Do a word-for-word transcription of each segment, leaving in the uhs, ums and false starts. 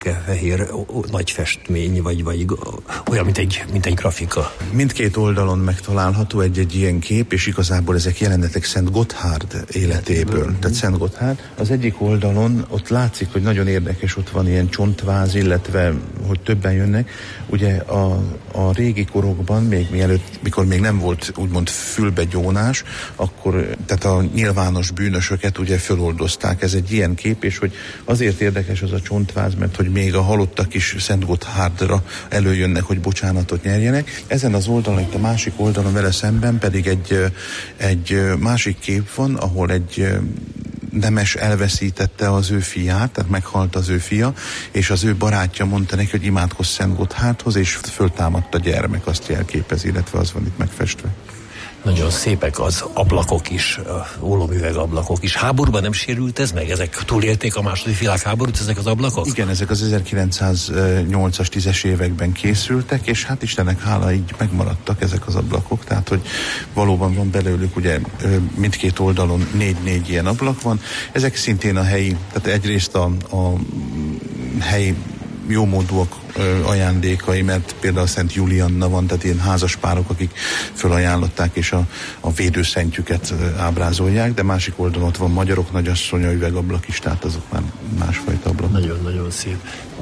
fehér nagy festmény, vagy, vagy olyan, mint egy, mint egy grafika. Mindkét oldalon megtalálható egy-egy ilyen kép, és igazából ezek jelenetek Szent Gotthárd életéből. Mm-hmm. Tehát Szent Gotthárd, az egyik oldalon ott látszik, hogy nagyon érdekes, ott van ilyen csontváz, illetve, hogy többen jönnek. Ugye a, a régi korokban, még mielőtt, mikor még nem volt úgymond fülbegyónás, akkor tehát a nyilvános bűnösöket ugye föloldozták. Ez egy ilyen kép, és hogy azért érdekes az a csontváz, mert hogy még a halottak is Szent Gotthárdra előjönnek, hogy bocsánatot nyerjenek. Ezen az oldalon, itt a másik oldalon vele szemben pedig egy, egy másik kép van, ahol egy nemes elveszítette az ő fiát, tehát meghalt az ő fia, és az ő barátja mondta neki, hogy imádkozz Szent Gotthárdhoz, és föltámadt a gyermek, azt jelképez, illetve az van itt megfestve. Nagyon szépek az ablakok is, ólomüveg ablakok is. Háborúban nem sérült ez meg? Ezek túlélték a második világháborút, ezek az ablakok? Igen, ezek az ezerkilencszáznyolcas, tízes években készültek, és hát Istennek hála, így megmaradtak ezek az ablakok, tehát hogy valóban van belőlük, ugye mindkét oldalon négy-négy ilyen ablak van. Ezek szintén a helyi, tehát egyrészt a, a helyi jómódúak ajándékai, mert például Szent Julianna van, tehát ilyen házaspárok, akik fölajánlották, és a, a védőszentjüket ábrázolják, de másik oldalon ott van magyarok nagyasszonya üvegablak is, tehát azok már másfajta ablak. Nagyon-nagyon szép.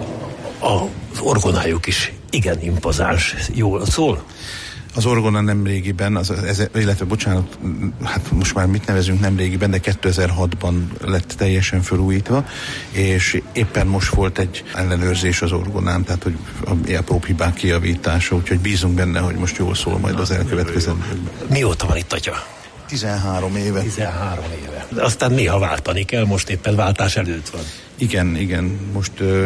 Az orgonájuk is igen impozáns. Jól szól? Az orgona nem régiben, az, ez, illetve bocsánat, hát most már mit nevezünk nem régiben, de kétezer-hatban lett teljesen felújítva, és éppen most volt egy ellenőrzés az orgonán, tehát hogy a apró hibák kijavítása, úgyhogy bízunk benne, hogy most jól szól majd az elkövetkezendőkben. Mióta van itt, atya? tizenhárom éve. tizenhárom éve. De aztán néha váltani kell, most éppen váltás előtt van. Igen, igen. Most uh,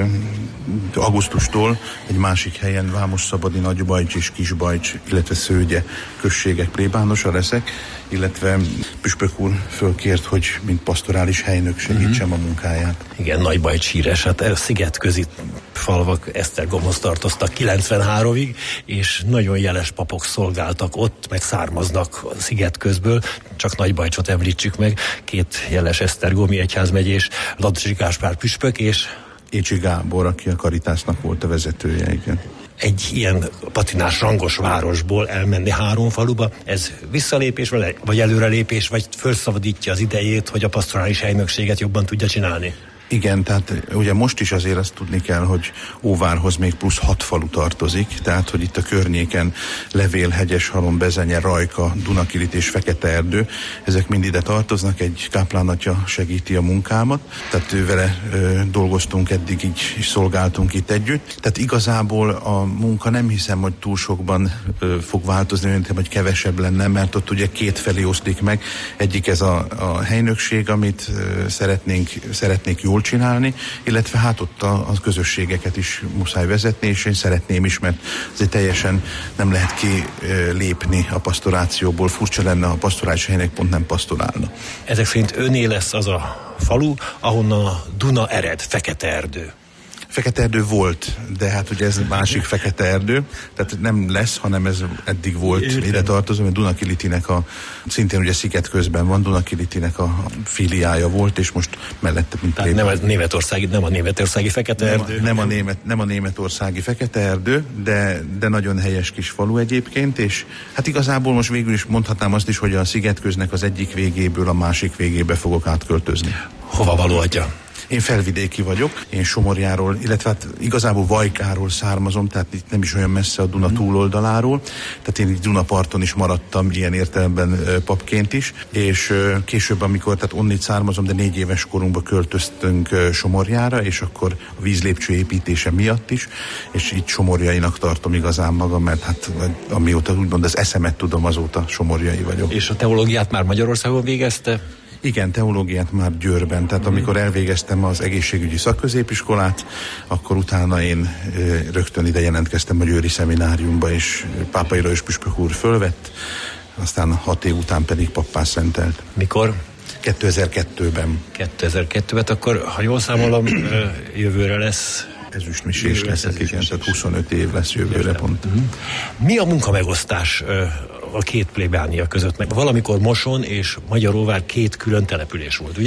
augusztustól egy másik helyen, Vámos-Szabadi, Nagybajcs és Kisbajcs, illetve Szőgye községek plébánosa leszek, illetve püspök úr fölkért, hogy mint pastorális helynök segítsem uh-huh. a munkáját. Igen, Nagybajcs híres, hát szigetközi falvak Esztergomhoz tartoztak kilencvenháromig, és nagyon jeles papok szolgáltak ott, meg származnak a szigetközből, csak Nagybajcsot említsük meg, két jeles esztergomi egyházmegyés, Ladrisi Gáspár püspök és Écsi Gábor, aki a Karitásnak volt a vezetője, igen. Egy ilyen patinás rangos városból elmenni három faluba, ez visszalépés, vagy előrelépés, vagy felszabadítja az idejét, hogy a pastorális helynökséget jobban tudja csinálni? Igen, tehát ugye most is azért azt tudni kell, hogy Óvárhoz még plusz hat falu tartozik, tehát hogy itt a környéken Levél, Hegyeshalom, Bezenye, Rajka, Dunakilit és Fekete-erdő, ezek mind ide tartoznak, egy káplánatja segíti a munkámat, tehát ő vele ö, dolgoztunk eddig, így is szolgáltunk itt együtt. Tehát igazából a munka nem hiszem, hogy túl sokban ö, fog változni, mint hogy kevesebb lenne, mert ott ugye két felé oszlik meg, egyik ez a, a helynökség, amit ö, szeretnénk, szeretnék jól csinálni, illetve hát ott a, a közösségeket is muszáj vezetni, és én szeretném is, mert azért teljesen nem lehet kilépni a pastorációból. Furcsa lenne, ha a pastorális helynek pont nem pastorálna. Ezek szerint öné lesz az a falu, ahonnan a Duna ered, Fekete-erdő. Fekete-erdő volt, de hát ugye ez másik Fekete-erdő, tehát nem lesz, hanem ez eddig volt. Értem. Ide tartozom, hogy Dunakilitinek a, szintén ugye sziget közben van, Dunakilitinek a filiája volt, és most mellette, mint tehát nem a németországi, nem a németországi Fekete-erdő. Nem a, nem a, német, nem a németországi Fekete-erdő, de, de nagyon helyes kis falu egyébként, és hát igazából most végül is mondhatnám azt is, hogy a szigetköznek az egyik végéből a másik végébe fogok átköltözni. Hova való, atya? Én felvidéki vagyok, én Somorjáról, illetve hát igazából Vajkáról származom, tehát itt nem is olyan messze a Duna túloldaláról, tehát én itt Dunaparton is maradtam ilyen értelemben papként is, és később, amikor, tehát onnit származom, de négy éves korunkban költöztünk Somorjára, és akkor a vízlépcső építése miatt is, és itt somorjainak tartom igazán magam, mert hát amióta úgymond az eszemet tudom, azóta somorjai vagyok. És a teológiát már Magyarországon végezte? Igen, teológiát már Győrben, tehát amikor elvégeztem az egészségügyi szakközépiskolát, akkor utána én rögtön ide jelentkeztem a győri szemináriumba, és Pápai Lajos püspök úr fölvett, aztán hat év után pedig pappá szentelt. Mikor? kétezer-kettőben. kétezer-kettőben, akkor ha jól számolom, jövőre lesz... Ezüstmisés leszek, igen, tehát huszonöt év lesz jövőre pont. Uh-huh. Mi a munkamegosztás a két plébánia között? Meg valamikor Moson és Magyaróvár két külön település volt, ugye?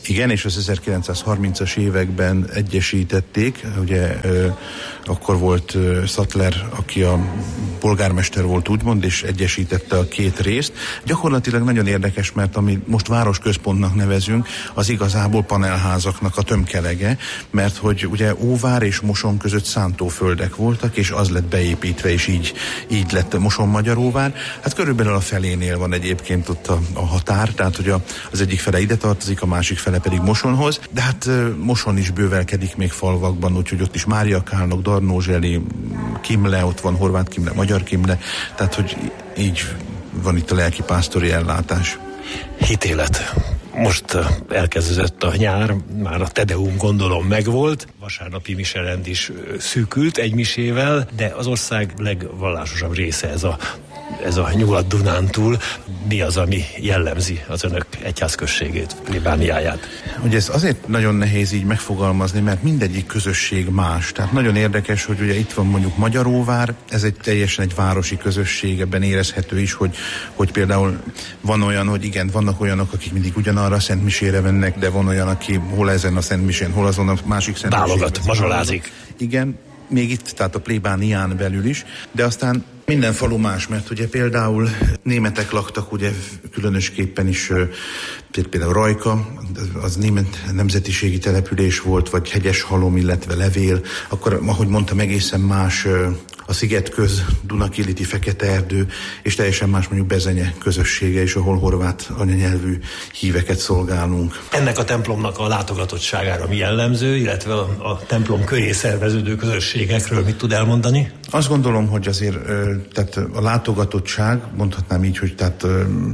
Igen, és az ezerkilencszázharmincas években egyesítették, ugye ö, akkor volt ö, Sattler, aki a polgármester volt úgymond, és egyesítette a két részt. Gyakorlatilag nagyon érdekes, mert amit most városközpontnak nevezünk, az igazából panelházaknak a tömkelege, mert hogy ugye Óvár és Moson között szántóföldek voltak, és az lett beépítve, és így, így lett Moson-Magyaróvár. Hát körülbelül a felénél van egyébként ott a, a határ, tehát hogy a, az egyik fele ide tartozik, a másik fele pedig Mosonhoz, de hát Moson is bővelkedik még falvakban, úgyhogy ott is Máriakálnok, Darnózseli, Kimle, ott van Horváth Kimle, Magyar Kimle, tehát hogy így van itt a lelkipásztori ellátás. Hitélet. Most elkezdődött a nyár, már a Tedeum gondolom megvolt, vasárnapi miserend is szűkült egy misével, de az ország legvallásosabb része ez a ez a Nyugat-Dunántúl. Mi az, ami jellemzi az önök egyházközségét, plébániáját? Ugye ez azért nagyon nehéz így megfogalmazni, mert mindegyik közösség más. Tehát nagyon érdekes, hogy ugye itt van mondjuk Magyaróvár, ez egy teljesen egy városi közösség, ebben érezhető is, hogy, hogy például van olyan, hogy igen, vannak olyanok, akik mindig ugyanarra a szentmisére mennek, de van olyan, aki hol ezen a szentmisén, hol azon a másik szentmisén. Válogat, mazsolázik. Igen, még itt, tehát a plébánián belül is, de aztán minden falu más, mert ugye például németek laktak, ugye különösképpen is, például Rajka, az német nemzetiségi település volt, vagy Hegyeshalom, illetve Levél, akkor, ahogy mondtam, egészen más a Szigetköz, Dunakiliti, Fekete-erdő, és teljesen más mondjuk Bezenye közössége is, ahol horvát anyanyelvű híveket szolgálunk. Ennek a templomnak a látogatottságára mi jellemző, illetve a, a templom köré szerveződő közösségekről mit tud elmondani? Azt gondolom, hogy azért tehát a látogatottság, mondhatnám így, hogy tehát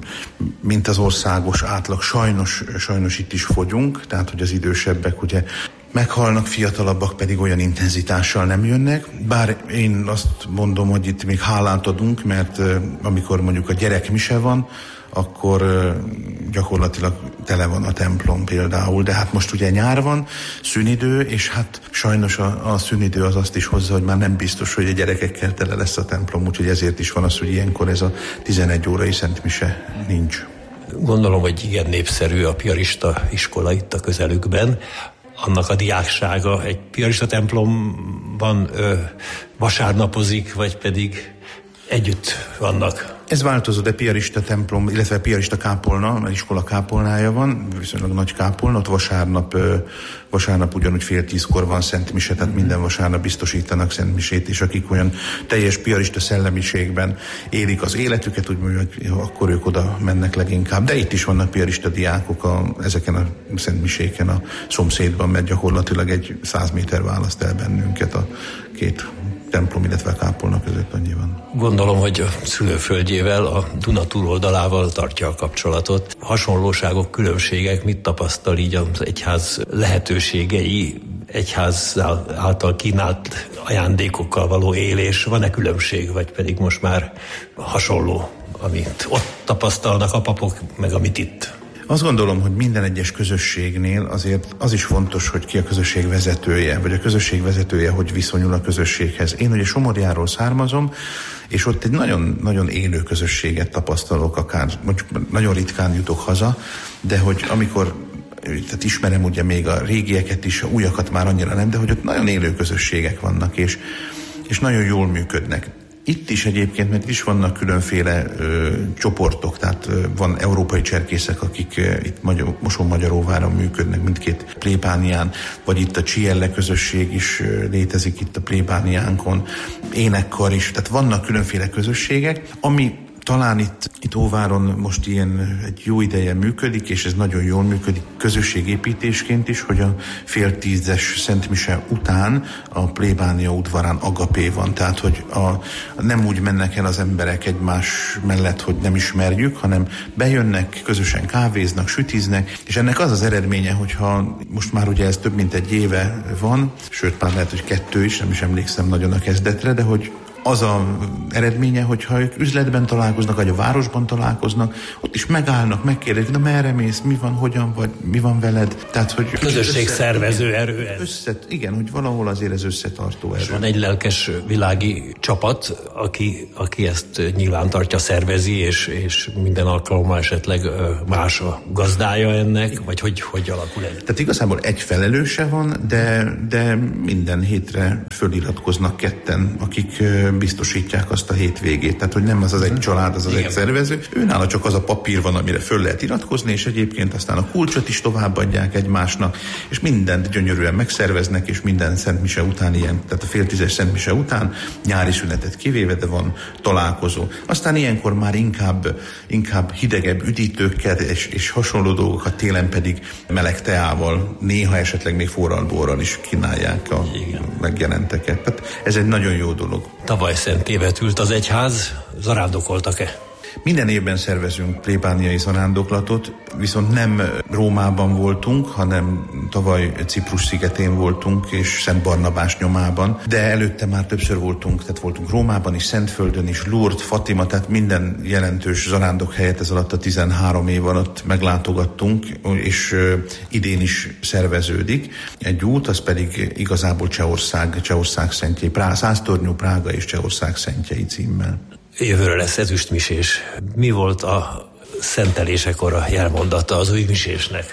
mint az országos átlag, sajnos, sajnos itt is fogyunk, tehát hogy az idősebbek ugye meghalnak, fiatalabbak pedig olyan intenzitással nem jönnek, bár én azt mondom, hogy itt még hálát adunk, mert amikor mondjuk a gyerekmise van, akkor gyakorlatilag tele van a templom például, de hát most ugye nyár van, szünidő, és hát sajnos a, a szünidő az azt is hozza, hogy már nem biztos, hogy a gyerekekkel tele lesz a templom, úgyhogy ezért is van az, hogy ilyenkor ez a tizenegy órai szentmise nincs. Gondolom, hogy igen népszerű a piarista iskola itt a közelükben. Annak a diáksága egy piarista templomban ö, vasárnapozik, vagy pedig együtt vannak? Ez változó, de piarista templom, illetve piarista kápolna, mert iskola kápolnája van, viszonylag nagy kápolna, ott vasárnap, vasárnap ugyanúgy fél tízkor van szentmise, tehát minden vasárnap biztosítanak szentmisét, és akik olyan teljes piarista szellemiségben élik az életüket, úgymond, hogy akkor ők oda mennek leginkább. De itt is vannak piarista diákok a, ezeken a szentmiséken a szomszédban, mert gyakorlatilag egy száz méter választ el bennünket a két templom, illetve a kápolna között, annyi van. Gondolom, hogy a szülőföldjével, a Duna túloldalával tartja a kapcsolatot. Hasonlóságok, különbségek, mit tapasztal így az egyház lehetőségei, egyház által kínált ajándékokkal való élés? Van-e különbség, vagy pedig most már hasonló, amit ott tapasztalnak a papok, meg amit itt? Azt gondolom, hogy minden egyes közösségnél azért az is fontos, hogy ki a közösség vezetője, vagy a közösség vezetője hogy viszonyul a közösséghez. Én ugye Somorjáról származom, és ott egy nagyon, nagyon élő közösséget tapasztalok, akár mondjuk nagyon ritkán jutok haza, de hogy amikor tehát ismerem ugye még a régieket is, a újakat már annyira nem, de hogy ott nagyon élő közösségek vannak, és, és nagyon jól működnek. Itt is egyébként, mert is vannak különféle ö, csoportok, tehát ö, van európai cserkészek, akik ö, itt Magyar, Moson-Magyaróváron működnek, mindkét plébánián, vagy itt a Csielle közösség is ö, létezik itt a plébániánkon, énekkar is, tehát vannak különféle közösségek, ami talán itt, itt Óváron most ilyen egy jó ideje működik, és ez nagyon jól működik közösségépítésként is, hogy a fél tízes szentmise után a plébánia udvarán agapé van, tehát hogy a, nem úgy mennek el az emberek egymás mellett, hogy nem ismerjük, hanem bejönnek, közösen kávéznak, sütiznek, és ennek az az eredménye, hogyha most már ugye ez több mint egy éve van, sőt már lehet, hogy kettő is, nem is emlékszem nagyon a kezdetre, de hogy az a eredménye, hogyha ők üzletben találkoznak, vagy a városban találkoznak, ott is megállnak, megkérdezik, na merre mész, mi van, hogyan vagy, mi van veled. Tehát, hogy közösségszervező erő ez. Össze, igen, hogy valahol azért ez összetartó erő. És van egy lelkes világi csapat, aki, aki ezt nyilván tartja, szervezi, és, és minden alkalommal esetleg más a gazdája ennek, vagy hogy, hogy alakul ez? Tehát igazából egy felelőse van, de, de minden hétre föliratkoznak ketten, akik biztosítják azt a hétvégét. Tehát, hogy nem az az egy család, az az igen. egy szervező. Őnála csak az a papír van, amire föl lehet iratkozni, és egyébként aztán a kulcsot is továbbadják egymásnak, és mindent gyönyörűen megszerveznek, és minden Szentmise után ilyen, tehát a fél tízes Szentmise után, nyári szünetet kivéve, de van találkozó. Aztán ilyenkor már inkább, inkább hidegebb üdítőkkel és, és hasonló dolgokat, télen pedig meleg teával, néha esetleg még forralborral is kínálják a igen. megjelenteket. Tehát ez egy nagyon jó dolog. Tavaly Szent Évet ült az egyház, zarándokoltak-e? Minden évben szervezünk plébániai zarándoklatot, viszont nem Rómában voltunk, hanem tavaly Ciprus szigetén voltunk, és Szent Barnabás nyomában, de előtte már többször voltunk, tehát voltunk Rómában is, Szentföldön is, Lourdes, Fatima, tehát minden jelentős zarándok helyet ez alatt a tizenhárom év alatt meglátogattunk, és idén is szerveződik. Egy út, az pedig igazából Csehország, Csehország szentjei, Prá, Száztornyú, Prága és Csehország szentjei címmel. Jövőre lesz ezüstmisés. Mi volt a szentelésekor a jelmondata az új misésnek?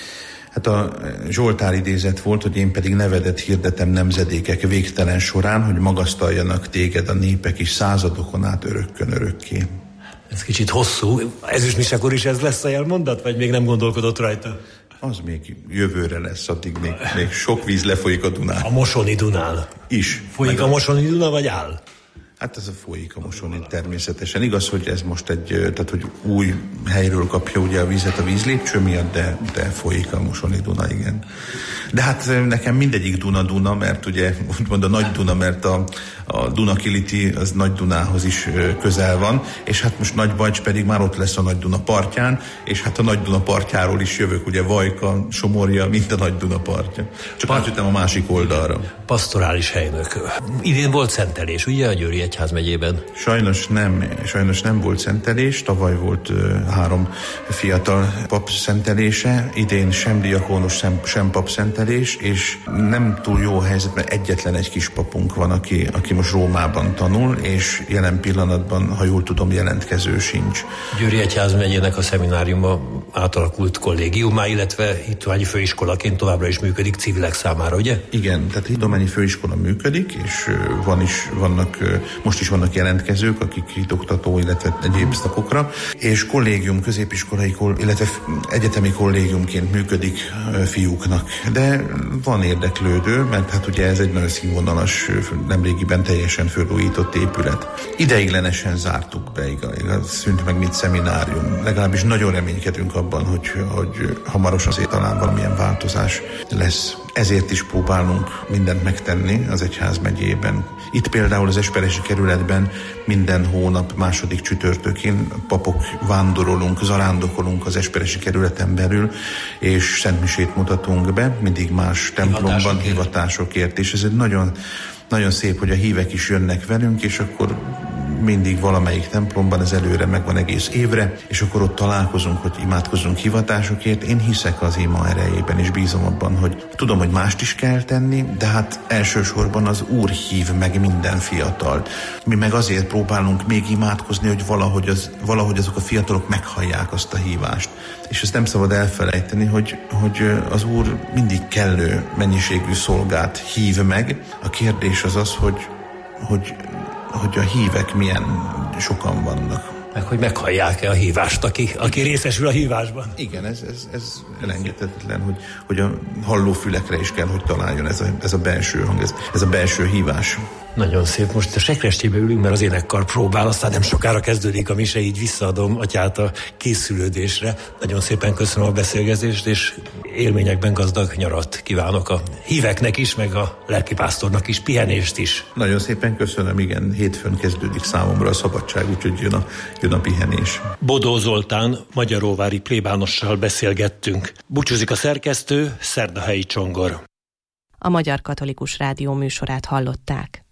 Hát a Zsoltár idézet volt, hogy én pedig nevedet hirdetem nemzedékek végtelen során, hogy magasztaljanak téged a népek is századokon át örökkön örökké. Ez kicsit hosszú. Ezüstmisekor is ez lesz a jelmondat, vagy még nem gondolkodott rajta? Az még jövőre lesz, addig még, még sok víz lefolyik a Dunán. A Mosoni Dunán? Is. Folyik a Mosoni Duna, vagy áll? Hát ez a folyik a Mosoni természetesen. Igaz, hogy ez most egy, tehát hogy új helyről kapja ugye a vizet a vízlépcső miatt, de, de folyik a Mosoni Duna, igen. De hát nekem mindegyik Duna Duna, mert ugye úgymond a Nagy Duna, mert a, a Dunakiliti az Nagy Dunához is közel van, és hát most Nagybajcs pedig már ott lesz a Nagy Duna partján, és hát a Nagy Duna partjáról is jövök, ugye Vajka, Somorja, mint a Nagy Duna partja. Csak pa- átjöttem a másik oldalra. Pastorális helynök. Idén volt szentelés, ugye a Győri Egyházmegyében? Sajnos nem, sajnos nem volt szentelés, tavaly volt uh, három fiatal pap szentelése, idén sem diakónus, sem, sem pap szentelés, és nem túl jó helyzet, mert egyetlen egy kis papunk van, aki, aki most Rómában tanul, és jelen pillanatban, ha jól tudom, jelentkező sincs. Győri Egyházmegyének a szemináriuma átalakult kollégiumá, illetve hittományi főiskolaként továbbra is működik civilek számára, ugye? Igen, tehát hittományi főiskola működik, és van is, vannak, most is vannak jelentkezők, akik hitoktató, illetve egyéb szakokra, és kollégium, középiskolai, illetve egyetemi kollégiumként működik fiúknak. De van érdeklődő, mert hát ugye ez egy nagyon színvonalas, nemrégiben teljesen fölújított épület. Ideiglenesen zártuk be, igaz, szűnt meg mint szeminárium. Legalábbis nagyon reménykedünk abban, hogy, hogy hamarosan azért talán valamilyen változás lesz. Ezért is próbálunk mindent megtenni az Egyházmegyében. Itt például az Esperesi kerületben minden hónap második csütörtökén papok vándorolunk, zarándokolunk az Esperesi kerületen belül, és szentmisét mutatunk be, mindig más templomban, hivatásokért, hivatásokért és ez egy nagyon, nagyon szép, hogy a hívek is jönnek velünk, és akkor mindig valamelyik templomban, ez előre megvan egész évre, és akkor ott találkozunk, hogy imádkozunk hivatásokért. Én hiszek az ima erejében, és bízom abban, hogy tudom, hogy mást is kell tenni, de hát elsősorban az Úr hív meg minden fiatalt. Mi meg azért próbálunk még imádkozni, hogy valahogy, az, valahogy azok a fiatalok meghallják azt a hívást. És ezt nem szabad elfelejteni, hogy, hogy az Úr mindig kellő mennyiségű szolgát hív meg. A kérdés az az, hogy, hogy hogy a hívek milyen sokan vannak. Meg hogy meghallják-e a hívást, aki, aki részesül a hívásban. Igen, ez, ez, ez elengedhetetlen, hogy, hogy a hallófülekre is kell, hogy találjon ez a, ez a belső hang, ez, ez a belső hívás. Nagyon szép. Most a Sekrestjébe ülünk, mert az énekkar próbál, aztán nem sokára kezdődik a mise, így visszaadom atyát a készülődésre. Nagyon szépen köszönöm a beszélgetést, és élményekben gazdag nyarat kívánok a híveknek is, meg a lelkipásztornak is, pihenést is. Nagyon szépen köszönöm, igen, hétfőn kezdődik számomra a szabadság, úgyhogy jön a, jön a pihenés. Bodó Zoltán magyaróvári plébánossal beszélgettünk. Búcsúzik a szerkesztő, Szerdahelyi Csongor. A Magyar Katolikus Rádió műsorát hallották.